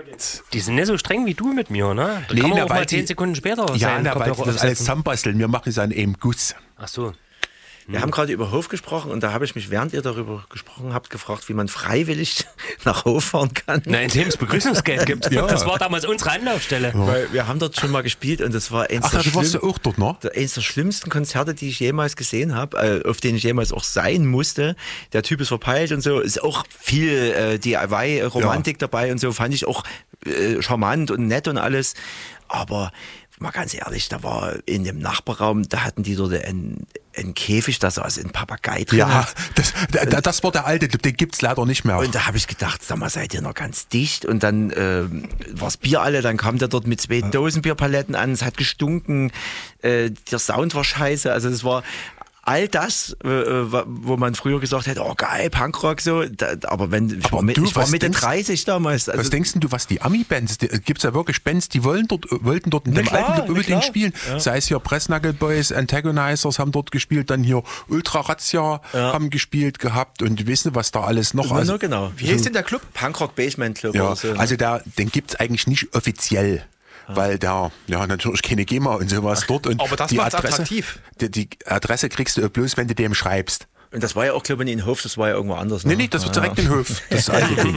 Die sind nicht so streng wie du mit mir, ne? Da kann man auch mal 10 Sekunden später weil die das alles zusammenbasteln. Wir machen es an einem Guss. Ach so. Wir haben gerade über Hof gesprochen und da habe ich mich, während ihr darüber gesprochen habt, gefragt, wie man freiwillig nach Hof fahren kann. Na, indem es Begrüßungsgeld gibt. Ja. Das war damals unsere Anlaufstelle. Ja. Weil wir haben dort schon mal gespielt und das war eins der schlimmsten Konzerte, die ich jemals gesehen habe, auf denen ich jemals auch sein musste. Der Typ ist verpeilt und so, ist auch viel DIY-Romantik dabei und so, fand ich auch charmant und nett und alles. Aber mal ganz ehrlich, da war in dem Nachbarraum, da hatten die dort einen Käfig, da saß ein Papagei drin. Ja, das war der alte, den gibt's leider nicht mehr. Und da habe ich gedacht, sag mal, seid ihr noch ganz dicht? Und dann war's Bier alle, dann kam der dort mit 2 Dosenbierpaletten an, es hat gestunken, der Sound war scheiße, also es war all das, wo man früher gesagt hätte, oh geil, Punkrock so, aber ich war Mitte 30 damals. Also was denkst du, was die Ami-Bands, gibt es ja wirklich Bands, die wollten dort in dem alten Club unbedingt spielen, sei es hier Pressnagel Boys, Antagonizers haben dort gespielt, dann hier Ultra Razzia haben gespielt gehabt und wissen, was da alles noch. Also, genau. Wie hieß denn der Club? Punkrock Basement Club. Ja, so. Also den gibt es eigentlich nicht offiziell. Weil da, natürlich keine GEMA und sowas dort. Und aber das macht attraktiv. Die Adresse kriegst du bloß, wenn du dem schreibst. Und das war ja auch, glaube ich, in Hof, das war ja irgendwo anders. Ne? Nee, das war direkt in Hof, das alte Ding.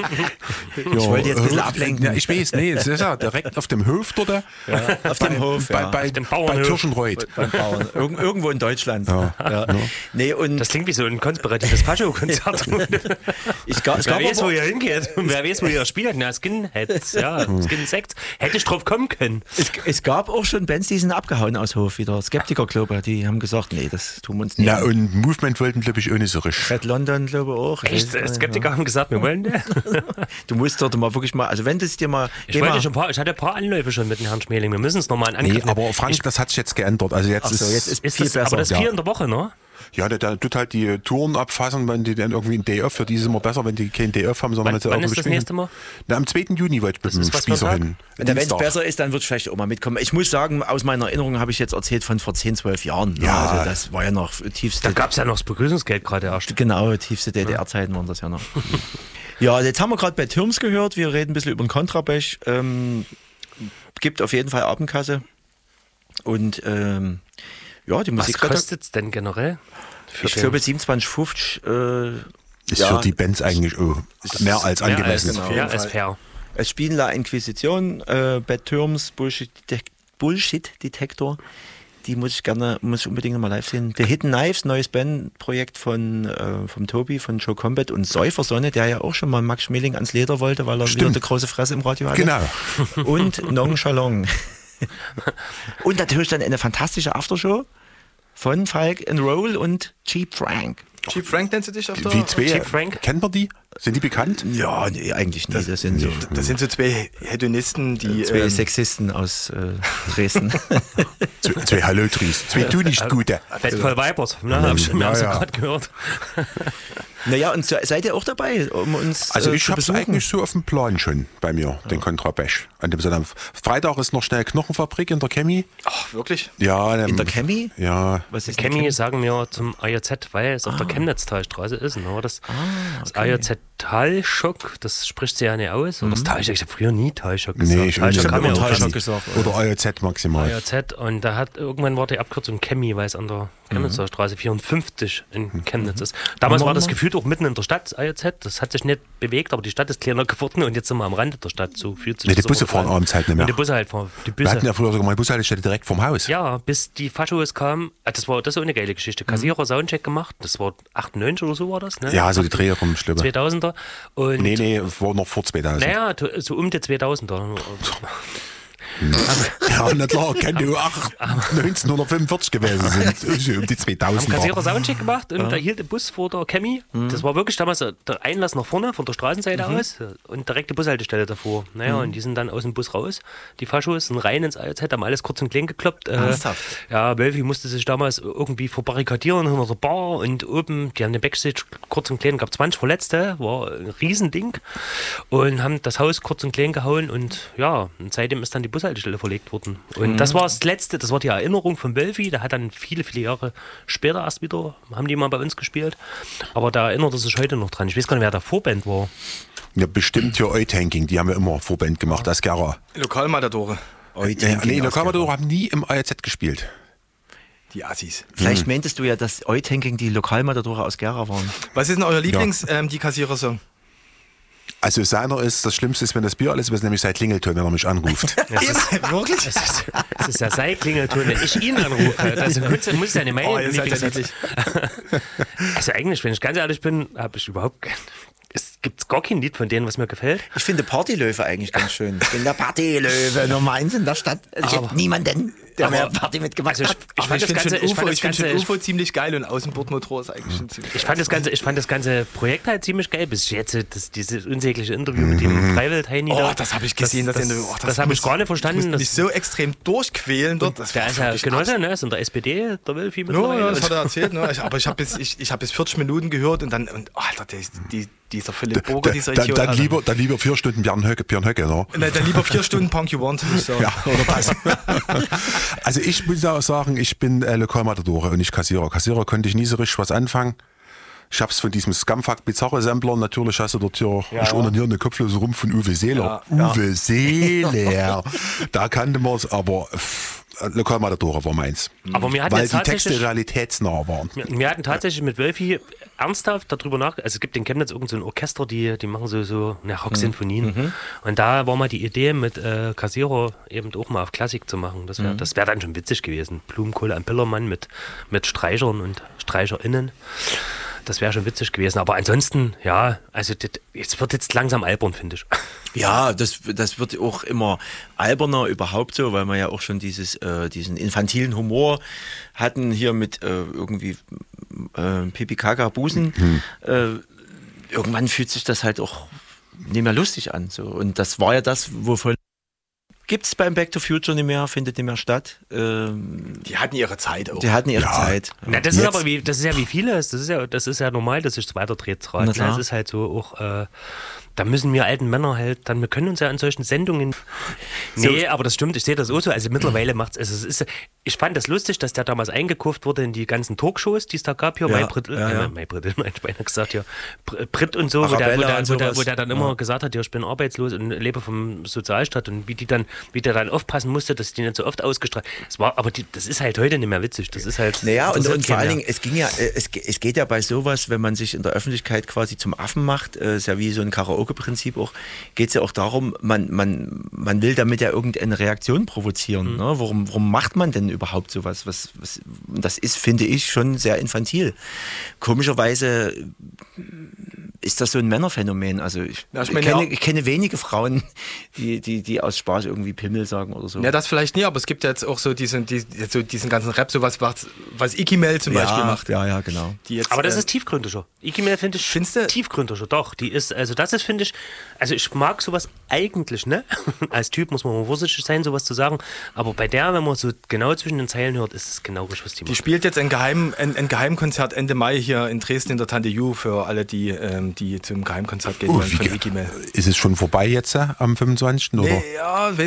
Ich wollte jetzt ein bisschen ablenken. Ja, ich weiß, nee, es ist ja direkt auf dem Hof dort. Ja, auf dem Hof, bei Tirschenreuth. Irgendwo in Deutschland. Ja. Nee, und das klingt wie so ein konspiratives Fascho-Konzert. Wer weiß, wo ihr hingeht. Wer weiß, wo ihr spielt. Na, Skinheads, Skin-Sects. Hätte ich drauf kommen können. Es gab auch schon Bands, die sind abgehauen aus Hof wieder. Skeptiker, glaube ich, die haben gesagt, nee, das tun wir uns nicht. Ja, und Movement wollten, glaube ich, auch nicht so richtig. Red London, glaube ich, auch. Echt? Skeptiker haben gesagt, wir wollen das. Du musst dort mal wirklich mal, also wenn das dir mal... Ich hatte ein paar Anläufe schon mit dem Herrn Schmeling. Wir müssen es nochmal in Angriff nehmen. Aber Frank, das hat sich jetzt geändert. Also jetzt ist viel besser. Aber das ist 4 in der Woche, ne? Ja, der tut halt die Touren abfassen, wenn die dann irgendwie ein Day Off, für die ist immer besser, wenn die kein Day Off haben, sondern wann ist das nächste Mal? Na, am 2. Juni wollte ich mit dem Spießer hin. Wenn es besser ist, dann würde ich vielleicht auch mal mitkommen. Ich muss sagen, aus meiner Erinnerung habe ich jetzt erzählt von vor 10, 12 Jahren. Ja. Also das war ja noch tiefste... Da gab es ja noch das Begrüßungsgeld gerade erst. Genau, tiefste DDR-Zeiten waren das ja noch. Ja, jetzt haben wir gerade bei Türms gehört, wir reden ein bisschen über den Kontrabass. Gibt auf jeden Fall Abendkasse. Und die Musik... Was kostet es denn generell? Ich glaube 27,50 ist für die Bands eigentlich mehr als angemessen. Mehr als fair. Es spielen La Inquisition, Bad Terms, Bullshit Detector. Die muss ich unbedingt nochmal live sehen. The Hidden Knives, neues Bandprojekt vom Tobi, von Joe Combat und Säufersonne, der ja auch schon mal Max Schmeling ans Leder wollte, weil er wieder eine große Fresse im Radio hatte. Genau. Und Nonchalant. Und natürlich dann eine fantastische Aftershow von Falk and Roll und Cheap Frank. Cheap Frank nennst du dich auf der... Wie zwei? Cheap Frank? Kennt man die? Sind die bekannt? Ja, nee, eigentlich nicht. Das sind so 2 Hedonisten, die... 2 Sexisten aus Dresden. 2 Hallotris, 2 tu nicht Gute. Fett voll Weibers, ne? Hab ich mir gerade gehört. Naja, und seid ihr auch dabei, um uns also ich habe es eigentlich so auf dem Plan schon bei mir, den Kontrabass. An dem Freitag ist noch schnell Knochenfabrik in der Chemie. Ach, wirklich? Ja. In der Chemie? Ja. Was ist Chemie? Sagen wir zum AJZ, weil es auf der Chemnitz-Talstraße ist. Ne? Das AJZ Talschock, das spricht sie ja nicht aus. Oder das Talschock, ich habe früher nie Talschock gesagt. Nee, ich habe immer Talschock gesagt. Oder AJZ maximal. AJZ und da irgendwann war die Abkürzung Chemie, weil es an der Chemnitzer Straße 54 in Chemnitz ist. Damals war das gefühlt auch mitten in der Stadt, das AJZ. Das hat sich nicht bewegt, aber die Stadt ist kleiner geworden und jetzt sind wir am Rande der Stadt. So fühlt sich die Busse fahren abends halt nicht mehr. Die Busse halt fahren. Wir hatten ja früher sogar mal eine Bushaltestelle direkt vom Haus. Ja, bis die Faschos kamen. Das ist so eine geile Geschichte. Kassierer Soundcheck gemacht. Das war 98 oder so war das. Ne? Ja, so die Dreh rum, schlimm. 2000er. Und nee, war noch vor 2000. Naja, so um die 2000er. Ja, na klar, kann du 1945 gewesen sind, um die 2000er. Haben Kassierer Soundcheck gemacht und da hielt der Bus vor der Chemie. Das war wirklich damals der Einlass nach vorne, von der Straßenseite aus und direkt die Bushaltestelle davor. Naja, und die sind dann aus dem Bus raus. Die Faschos sind rein ins AJZ, haben alles kurz und klein gekloppt. Ernsthaft? Ja, Wölfi musste sich damals irgendwie verbarrikadieren hinter der Bar und oben, die haben den Backstage kurz und klein, gab 20 Verletzte, war ein Riesending und haben das Haus kurz und klein gehauen und ja, und seitdem ist dann die Bushaltestelle Bushaltestelle verlegt worden. Und das war das Letzte, das war die Erinnerung von Wölfi. Der hat dann viele, viele Jahre später erst wieder, haben die mal bei uns gespielt. Aber da erinnert er sich heute noch dran. Ich weiß gar nicht, wer der Vorband war. Ja, bestimmt hier Eutanking, die haben ja immer Vorband gemacht, als Gera. Lokalmatadore. Lokalmatadore haben nie im ARZ gespielt. Die Assis. Vielleicht meintest du ja, dass Eutanking die Lokalmatadore aus Gera waren. Was ist denn euer die Kassierer-Song? Also seiner ist, das Schlimmste ist, wenn das Bier alles ist, nämlich sein Klingelton, wenn er mich anruft. Wirklich? Es ist ja sein Klingelton, wenn ich ihn anrufe. Also gut, muss ich ja nicht meinen. Also eigentlich, wenn ich ganz ehrlich bin, habe ich überhaupt kein... Es gibt gar kein Lied von denen, was mir gefällt. Ich finde Partylöwe eigentlich ganz schön. Ich bin der Partylöwe Nummer 1 in der Stadt. Ich habe niemanden, der mehr Party mitgemacht hat. Ich finde schon UFO ziemlich geil und Außenbordmotor ist eigentlich schon ziemlich geil. Ich fand das ganze Projekt halt ziemlich geil. Bis jetzt dieses unsägliche Interview mit dem Freiwild-Heini. Das habe ich gesehen. Das habe ich gar nicht verstanden. Das mich so extrem durchquälen dort. Der ist ja Genosse, ne? Ist in der SPD, der will viel mit. Ja, das hat er erzählt. Ne? Aber ich habe bis 40 Minuten gehört und dann, Alter, dieser Philipp Burger, dieser Idiot. Dann lieber 4 Stunden Björn Höcke, ne? Nein, dann lieber 4 Stunden Punk You Want. Ja, oder was? Also ich muss auch sagen, ich bin Lokalmatadore und nicht Kassierer. Kassierer konnte ich nie so richtig was anfangen. Ich hab's von diesem Scumfuck Bizarre Sampler, natürlich hast du dort hier, ich onaniere eine kopflose Rumpf von Uwe Seeler. Uwe Seeler. Da kannte man es, aber Lokalmatadore war meins. Aber wir hatten weil die Texte realitätsnah waren. Wir hatten tatsächlich mit Wölfi ernsthaft darüber also es gibt in Chemnitz irgend so ein Orchester, die machen so Rock-Sinfonien. Und da war mal die Idee, mit Kassierer eben auch mal auf Klassik zu machen. Das wär dann schon witzig gewesen. Blumenkohl am Pillermann mit Streichern und StreicherInnen. Das wäre schon witzig gewesen. Aber ansonsten, ja, also es wird jetzt langsam albern, finde ich. Ja, das wird auch immer alberner überhaupt so, weil wir ja auch schon diesen infantilen Humor hatten hier mit irgendwie Pipi Kaka Busen. Irgendwann fühlt sich das halt auch nicht mehr lustig an. So. Und das war ja das, wovon gibt es beim Back to Future nicht mehr, findet nicht mehr statt. Die hatten ihre Zeit auch. Die hatten ihre Zeit. Na, das ist aber das ist ja wie vieles. Das ist ja normal, dass sich weiter dreht. Das ist halt so auch. Da müssen wir alten Männer halt, wir können uns ja an solchen Sendungen. Nee, aber das stimmt, ich sehe das auch so. Also mittlerweile macht's. Also ich fand das lustig, dass der damals eingekauft wurde in die ganzen Talkshows, die es da gab hier. Brit und so, wo der dann immer gesagt hat, ja, ich bin arbeitslos und lebe vom Sozialstaat und wie der dann aufpassen musste, dass die nicht so oft ausgestrahlt. Das ist halt heute nicht mehr witzig. Das ist halt. Naja, und vor allen Dingen, es geht ja bei sowas, wenn man sich in der Öffentlichkeit quasi zum Affen macht, ist ja wie so ein Karaoke-Prinzip auch, geht es ja auch darum, man will damit ja irgendeine Reaktion provozieren. Ne? Warum macht man denn überhaupt sowas? Das ist, finde ich, schon sehr infantil. Komischerweise ist das so ein Männerphänomen. Also ich kenne wenige Frauen, die aus Spaß irgendwie Pimmel sagen oder so. Ja, das vielleicht nie, aber es gibt ja jetzt auch so diesen ganzen Rap, so was Iki Mel zum Beispiel macht. Ja, genau. Aber das ist tiefgründiger. Iki Mel finde ich tiefgründiger. Doch, die ist, also das ist, finde ich, also ich mag sowas eigentlich, ne? Als Typ muss man mal vorsichtig sein, sowas zu sagen. Aber bei der, wenn man so genau zwischen den Zeilen hört, ist es genau richtig, was die macht. Die spielt jetzt ein Geheimkonzert Ende Mai hier in Dresden in der Tante Ju für alle, die zum Geheimkonzert gehen wollen von Iki Mel. Ist es schon vorbei jetzt am 25. oder? Nee,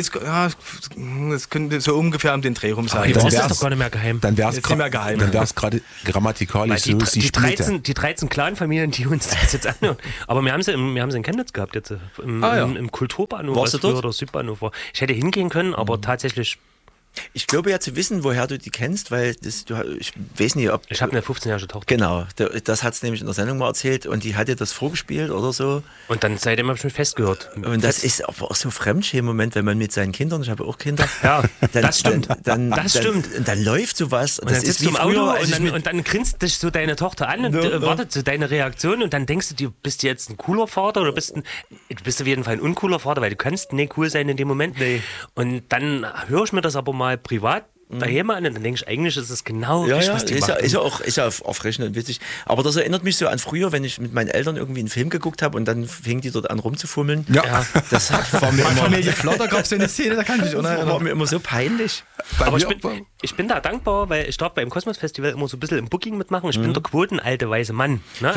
es könnte so ungefähr um den Dreh rum sein. Das ist doch gar nicht mehr geheim. Dann wäre es gerade grammatikalisch so. Die 13 Clan-Familien, die uns das jetzt anhören. Aber wir haben sie in Chemnitz gehabt jetzt. Im Kulturbahnhof. Warst du dort? Oder Südbahnhof war. Ich hätte hingehen können, aber tatsächlich. Ich glaube ja zu wissen, woher du die kennst, weil ich weiß nicht, ob... Ich habe eine 15-jährige Tochter. Genau, das hat es nämlich in der Sendung mal erzählt und die hat dir das vorgespielt oder so. Und dann seitdem habe ich mich festgehört. Und das ist aber auch so ein Fremdschämen-Moment, wenn man mit seinen Kindern, ich habe auch Kinder... Ja, das stimmt. Dann läuft sowas. Und das ist wie im Auto und dann grinst dich so deine Tochter an und wartet so deine Reaktion und dann denkst du, bist du jetzt ein cooler Vater oder du bist auf jeden Fall ein uncooler Vater, weil du kannst nicht cool sein in dem Moment. Nee. Und dann höre ich mir das aber mal privat daheim an und dann denke ich, eigentlich ist es genau was die machen. Ist ja erfrischend und witzig. Aber das erinnert mich so an früher, wenn ich mit meinen Eltern irgendwie einen Film geguckt habe und dann fingen die dort an rumzufummeln. Ja. Das war mir immer... Familie Flotter gab es ja eine Szene, da kann ich mich erinnern. Das war mir immer so peinlich. Aber ich bin da dankbar, weil ich darf beim Kosmos Festival immer so ein bisschen im Booking mitmachen. Ich bin der quotenalte weiße Mann. Ne?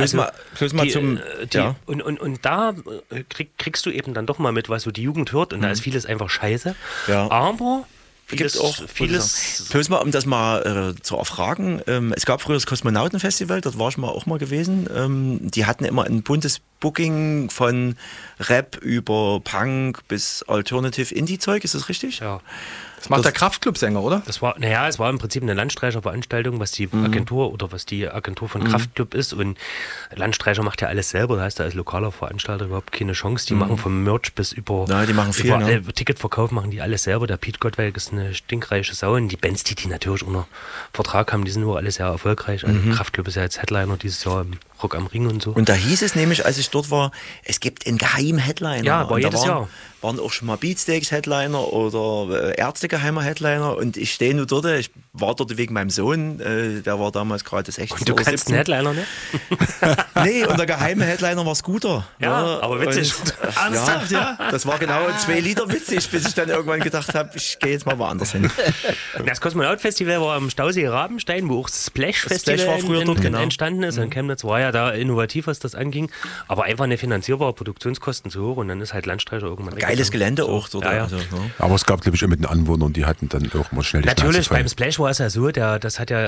Und da kriegst du eben dann doch mal mit, was so die Jugend hört und da ist vieles einfach scheiße. Ja. Aber gibt es auch vieles. Bloß mal, um das mal zu erfragen, es gab früher das Kosmonautenfestival, dort war ich auch mal gewesen. Die hatten immer ein buntes Booking von Rap über Punk bis Alternative Indie-Zeug, ist das richtig? Ja. Das macht der Kraftclub-Sänger, oder? Es war im Prinzip eine Landstreicher-Veranstaltung, was die Agentur von Kraftclub ist. Und Landstreicher macht ja alles selber. Da heißt er als lokaler Veranstalter überhaupt keine Chance. Die machen vom Merch bis über, die machen viel, Ticketverkauf machen die alles selber. Der Pete Gottwalk ist eine stinkreiche Sau. Und die Bands, die natürlich unter Vertrag haben, die sind nur alle sehr erfolgreich. Also Kraftclub ist ja jetzt Headliner dieses Jahr im Rock am Ring und so. Und da hieß es nämlich, als ich dort war, es gibt einen geheimen Headliner. Ja, aber jedes Jahr. Waren auch schon mal Beatsteaks-Headliner oder Ärzte-geheimer Headliner und ich stehe nur dort, ich war dort wegen meinem Sohn, der war damals gerade 16. Und du kannst einen Headliner, ne? Nee, und der geheime Headliner war Scooter. Ja, aber witzig. Ernsthaft, ja? Das war genau 2 Liter witzig, bis ich dann irgendwann gedacht habe, ich gehe jetzt mal woanders hin. Das Kosmonaut-Festival war am Stausee Rabenstein, wo auch das Splash-Festival entstanden ist. Und Chemnitz war ja da innovativ, was das anging, aber einfach eine finanzierbare Produktionskosten zu hoch und dann ist halt Landstreicher irgendwann geiles Gelände auch dort. Ja. Also, aber es gab, glaube ich, auch mit den Anwohnern, die hatten dann auch mal schnell die Natürlich, beim Splash war es ja so, der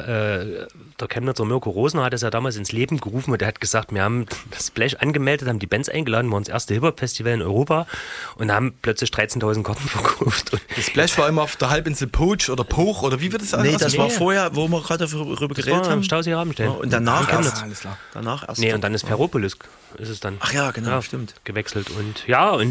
Chemnitzer Mirko Rosner hat es ja damals ins Leben gerufen und der hat gesagt, wir haben das Splash angemeldet, haben die Bands eingeladen, waren das erste Hip-Hop-Festival in Europa und haben plötzlich 13.000 Karten verkauft. Das Splash war immer auf der Halbinsel Poach oder Poch oder wie wird das alles? Nee, das war vorher, wo wir gerade darüber geredet haben. Stausee Rabenstein. Ja, und danach erst. Danach erst. Nee, und dann ist Ferropolis ist es dann. Ach ja, genau, stimmt. Gewechselt und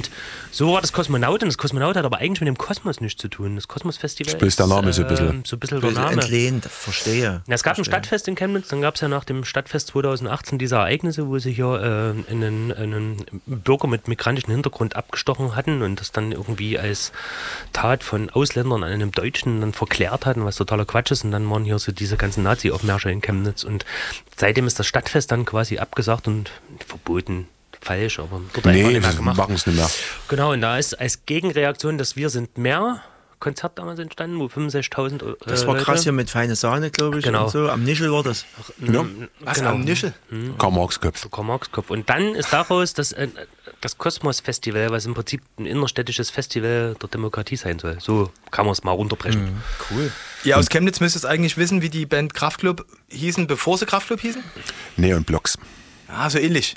so war das Kosmonaut und das Kosmonaut hat aber eigentlich mit dem Kosmos nichts zu tun. Das Kosmos-Festival ist der Name so ein bisschen. So ein bisschen der Name. Entlehnt, verstehe. Es gab ein Stadtfest in Chemnitz, dann gab es ja nach dem Stadtfest 2018 diese Ereignisse, wo sich hier einen Bürger mit migrantischem Hintergrund abgestochen hatten und das dann irgendwie als Tat von Ausländern an einem Deutschen dann verklärt hatten, was totaler Quatsch ist. Und dann waren hier so diese ganzen Nazi-Aufmärsche in Chemnitz und seitdem ist das Stadtfest dann quasi abgesagt und verboten. Falsch, aber dort einfach nicht mehr gemacht. Machen es nicht mehr. Genau, und da ist als Gegenreaktion das Wir sind mehr Konzert damals entstanden, wo 65.000 Das war krass hier mit Feine Sahne, glaube ich. Genau. Und so. Am Nischel war das. Ja. Was, genau. Am Nischel? Karl-Marx-Kopf. Karl-Marx-Kopf. Und dann ist daraus das Kosmos-Festival, was im Prinzip ein innerstädtisches Festival der Demokratie sein soll. So kann man es mal runterbrechen. Cool. Ja, aus Chemnitz müsstest eigentlich wissen, wie die Band Kraftklub hießen, bevor sie Kraftklub hießen? Neon Blocks. Ah, so ähnlich.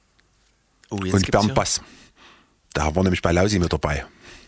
Und Bernd Bass. Da war nämlich bei Lausi mit dabei.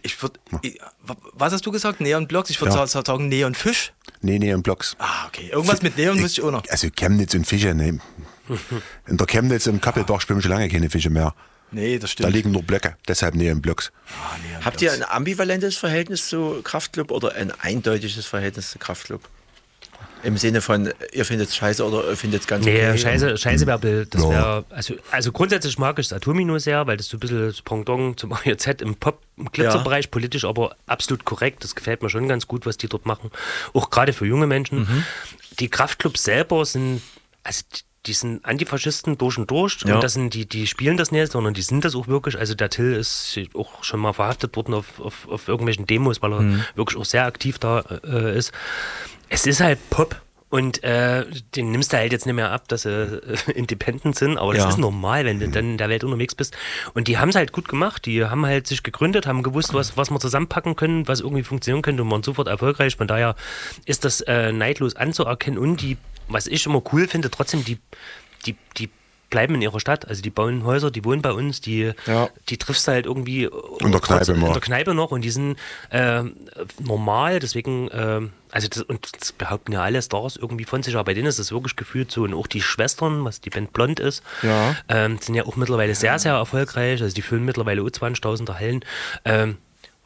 Was hast du gesagt? Neon Blocks? Ich würde sagen Neon Fisch. Nee, Neon Blocks. Ah, okay. Irgendwas mit Neon wüsste ich auch noch. Also Chemnitz und Fische, ne. In der Chemnitz im Kappelbach schwimmen schon lange keine Fische mehr. Nee, das stimmt. Da liegen nur Blöcke, deshalb Neon Blocks. Habt ihr ein ambivalentes Verhältnis zu Kraftklub oder ein eindeutiges Verhältnis zu Kraftklub? Im Sinne von, ihr findet es scheiße oder ihr findet es ganz okay? Nee, scheiße wäre, das wäre, also grundsätzlich mag ich das Atomino sehr, weil das so ein bisschen das Pendant zum AJZ im Glitzer-Bereich, politisch aber absolut korrekt. Das gefällt mir schon ganz gut, was die dort machen. Auch gerade für junge Menschen. Die Kraftclubs selber sind, also die sind Antifaschisten durch und durch. Und das sind die spielen das nicht, sondern die sind das auch wirklich. Also der Till ist auch schon mal verhaftet worden auf irgendwelchen Demos, weil er wirklich auch sehr aktiv da ist. Es ist halt Pop und den nimmst du halt jetzt nicht mehr ab, dass sie independent sind, aber das ist normal, wenn du dann in der Welt unterwegs bist. Und die haben es halt gut gemacht, die haben halt sich gegründet, haben gewusst, was wir zusammenpacken können, was irgendwie funktionieren könnte und waren sofort erfolgreich. Von daher ist das neidlos anzuerkennen und was ich immer cool finde, trotzdem die bleiben in ihrer Stadt, also die bauen Häuser, die wohnen bei uns, die triffst du halt irgendwie in der Kneipe noch und die sind normal, deswegen das behaupten ja alle Stars irgendwie von sich, aber bei denen ist es wirklich gefühlt so und auch die Schwestern, was die Band Blond ist, sind ja auch mittlerweile sehr, sehr erfolgreich, also die füllen mittlerweile 20.000er Hallen,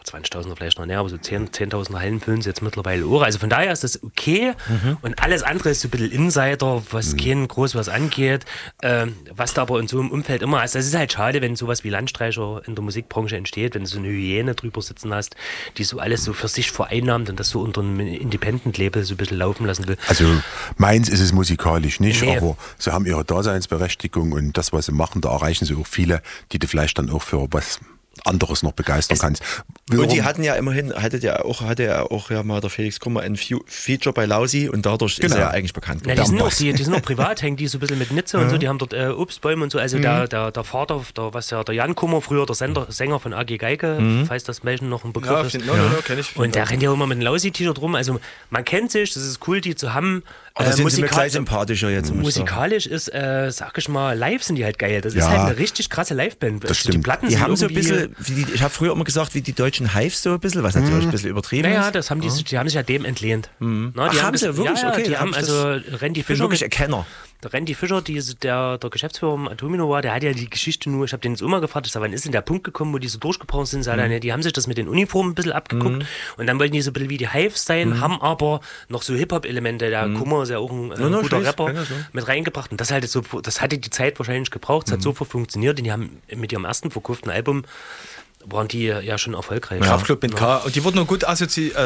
20.000er vielleicht noch näher, aber so 10.000er Hallen füllen sie jetzt mittlerweile auch. Also von daher ist das okay. Und alles andere ist so ein bisschen Insider, was keinen groß was angeht. Was da aber in so einem Umfeld immer ist. Das ist halt schade, wenn sowas wie Landstreicher in der Musikbranche entsteht, wenn du so eine Hyäne drüber sitzen hast, die so alles so für sich vereinnahmt und das so unter einem Independent-Label so ein bisschen laufen lassen will. Also meins ist es musikalisch nicht, aber sie haben ihre Daseinsberechtigung und das, was sie machen, da erreichen sie auch viele, die du vielleicht dann auch für was anderes noch begeistern kannst. Und die hatten ja immerhin, hatte ja auch mal der Felix Kummer ein Feature bei Lausi und dadurch ist er ja eigentlich bekannt. Ja, die sind auch privat, hängen die so ein bisschen mit Nitze und so, die haben dort Obstbäume und so, also der Vater, der Jan Kummer, früher der Sänger von AG Geige, falls das Menschen noch ein Begriff ist. Kenn ich. Und der rennt ja immer mit einem Lausi-T-Shirt rum, also man kennt sich, das ist cool, die zu haben. Aber sind sie mir gleich sympathischer jetzt. Musikalisch ist, sag ich mal, live sind die halt geil. Das ist halt eine richtig krasse Liveband. Das stimmt. Die Platten die sind haben so ein bisschen, ich habe früher immer gesagt, wie die deutschen Hives so ein bisschen, was natürlich ein bisschen übertrieben ist. Naja, das haben die haben sich ja dem entlehnt. Na, die haben sie wirklich? Okay, die haben also Randy Fischer. Wirklich Erkenner. Der Randy Fischer, der Geschäftsführer im Atomino war, der hat ja die Geschichte nur, ich habe den jetzt immer gefragt, ich sag, wann ist denn der Punkt gekommen, wo die so durchgebrochen sind? Die haben sich das mit den Uniformen ein bisschen abgeguckt und dann wollten die so ein bisschen wie die Hives sein, haben aber noch so Hip-Hop-Elemente, der Kummer ist ja auch ein guter Rapper, mit reingebracht und das hatte die Zeit wahrscheinlich gebraucht, es hat sofort funktioniert und die haben mit ihrem ersten verkauften Album waren die ja schon erfolgreich. Kraftklub mit K. Und die wurden nur gut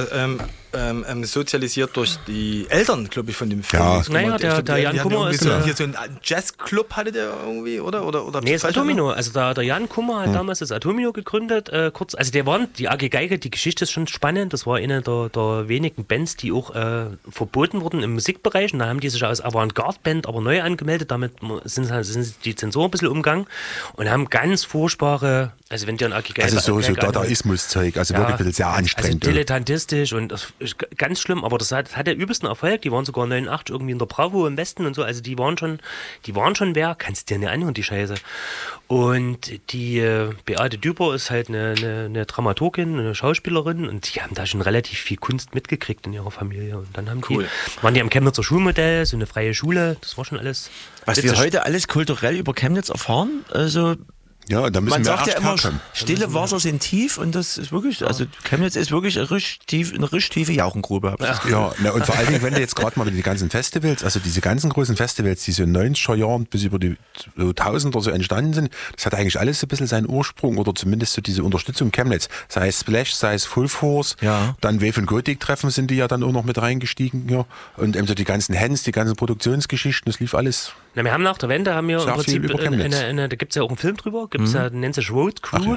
sozialisiert durch die Eltern, glaube ich, von dem Film. Ja. Naja, der Jan Kummer ist... Hier so einen Jazzclub hatte der irgendwie, oder nee, das Atomino. Also der Jan Kummer hat damals das Atomino gegründet, kurz. Also die AG Geige, die Geschichte ist schon spannend. Das war eine der wenigen Bands, die auch verboten wurden im Musikbereich. Und da haben die sich als Avantgarde-Band aber neu angemeldet. Damit sind die Zensuren ein bisschen umgegangen und haben ganz furchtbare... Also wenn die an AG Geige... Also so Dadaismus-Zeug, also wirklich ein bisschen sehr anstrengend. Also dilettantistisch und ganz schlimm, aber das hat der übelsten Erfolg. Die waren sogar 89 irgendwie in der Bravo im Westen und so. Also die waren schon wer, kannst du dir nicht anhören, die Scheiße. Und die Beate Düber ist halt eine Dramaturgin, eine Schauspielerin und die haben da schon relativ viel Kunst mitgekriegt in ihrer Familie. Und dann waren die am Chemnitzer Schulmodell, so eine freie Schule, das war schon alles. Was wir heute alles kulturell über Chemnitz erfahren, also ja, da müssen man wir sagt ja immer, stille Wasser sind tief und das ist wirklich, also Chemnitz ist wirklich eine richtig tiefe Jauchengrube. Ja, und vor allen Dingen, wenn du jetzt gerade mal die ganzen Festivals, also diese ganzen großen Festivals, die so in den 90er Jahren bis über die 1000er so entstanden sind, das hat eigentlich alles so ein bisschen seinen Ursprung oder zumindest so diese Unterstützung Chemnitz. Sei es Splash, sei es Full Force, dann Wave und Gothic Treffen sind die ja dann auch noch mit reingestiegen. Ja. Und eben so die ganzen Hands, die ganzen Produktionsgeschichten, das lief alles. Na, wir haben nach der Wende, im Prinzip, da gibt es ja auch einen Film drüber, nennt sich Road Crew,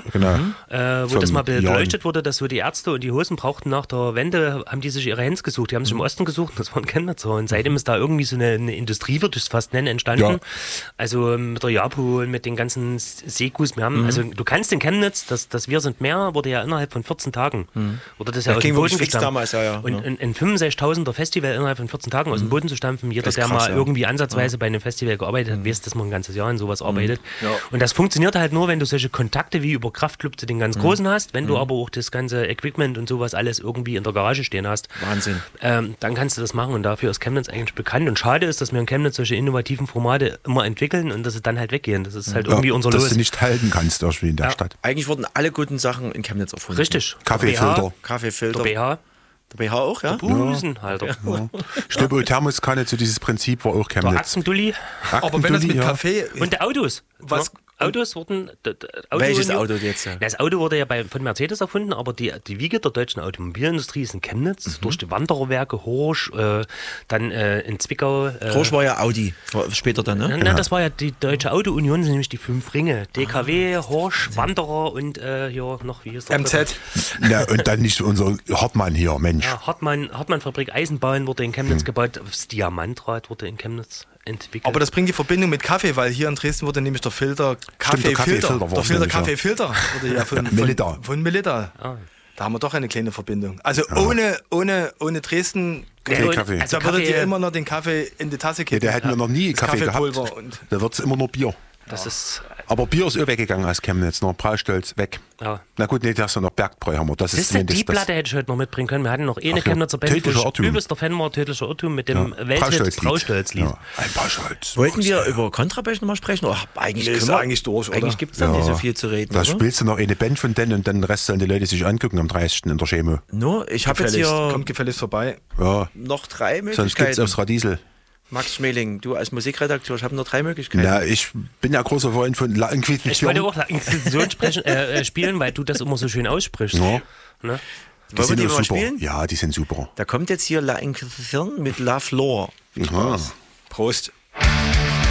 wo das mal beleuchtet wurde, dass so die Ärzte und die Hosen brauchten nach der Wende, haben die sich ihre Hands gesucht, die haben sich im Osten gesucht, das waren Chemnitzer und seitdem ist da irgendwie so eine Industrie, würde ich es fast nennen, entstanden. Ja. Also mit der Japo und mit den ganzen Sekus, also du kannst in Chemnitz, das Wir sind mehr, wurde ja innerhalb von 14 Tagen, wurde das ja aus dem Boden gestampft. Damals, Und ein 65.000er Festival innerhalb von 14 Tagen aus dem Boden zu stampfen, jeder, der mal irgendwie ansatzweise bei einem Festival gearbeitet hat, weiß, dass man ein ganzes Jahr in sowas arbeitet. Ja. Und das funktioniert halt nur, wenn du solche Kontakte wie über Kraftclub zu den ganz Großen hast, wenn du aber auch das ganze Equipment und sowas alles irgendwie in der Garage stehen hast. Wahnsinn. Dann kannst du das machen und dafür ist Chemnitz eigentlich bekannt. Und schade ist, dass wir in Chemnitz solche innovativen Formate immer entwickeln und dass sie dann halt weggehen. Das ist halt irgendwie unser Los. Dass du nicht halten kannst irgendwie in der Stadt. Eigentlich wurden alle guten Sachen in Chemnitz erfunden. Richtig. Kaffeefilter. Der BH. Der BH auch, ja? Der Busenhalter. Ja. Stimmt, Thermoskanne, zu dieses Prinzip war auch Chemnitz. Der Axendulli. Aber wenn das mit Kaffee... Und der Autos. Was? Autos wurden... Welches Auto jetzt? Das Auto wurde ja von Mercedes erfunden, aber die Wiege der deutschen Automobilindustrie ist in Chemnitz, durch die Wandererwerke, Horsch, dann in Zwickau. Horsch war ja Audi, später dann, ne? Nein, das war ja die Deutsche Auto-Union, sind nämlich die 5 Ringe. DKW, Horsch, Wanderer und hier noch, wie ist das? MZ. Ja, und dann nicht unser Hartmann hier, Mensch. Ja, Hartmann-Fabrik Eisenbahn wurde in Chemnitz gebaut, das Diamantrad wurde in Chemnitz entwickelt. Aber das bringt die Verbindung mit Kaffee, weil hier in Dresden wurde nämlich der Kaffeefilter wurde ja von Melitta. Da haben wir doch eine kleine Verbindung. Also ohne Dresden, Kaffee. Da würdet ihr immer noch den Kaffee in die Tasse kippen. Ja, da hätten wir noch nie Kaffee gehabt. Da wird es immer nur Bier. Das ist Aber Bier ist weggegangen aus Chemnitz, noch Braustolz weg. Ja. Na gut, nee, das ist ja noch Bergbräu haben wir. Das ist die Platte hätte ich heute noch mitbringen können. Wir hatten noch eine Chemnitzer Band. Übelster Fan war Tödlicher Irrtum mit dem Welthit Braustolz-Lied. Ja. Ein Braustolz. Wollten wir über Kontrabass nochmal sprechen? Oh, eigentlich durch, oder? Eigentlich gibt es da nicht so viel zu reden. Da spielst du noch eine Band von denen und dann den Rest sollen die Leute sich angucken am 30. in der Chemo. No, ich habe jetzt hier... Kommt gefälligst vorbei. Ja. Noch 3 Möglichkeiten. Sonst gibt es aufs Radiesel. Max Schmeling, du als Musikredakteur, ich habe nur 3 Möglichkeiten. Ja, ich bin ja großer Freund von La Inquisition. Ich wollte auch La Inquisition spielen, weil du das immer so schön aussprichst. Ja. Ne? Wollen wir die mal spielen? Ja, die sind super. Da kommt jetzt hier La Inquisition mit La Flor. Prost. Prost.